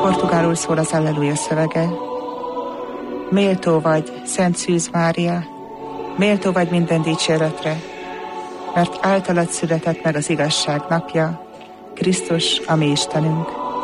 Portugálul szól az Alleluja szövege. Méltó vagy, Szent Szűz Mária, méltó vagy minden dicséretre, mert általad született meg az igazság napja, Krisztus, a mi Istenünk.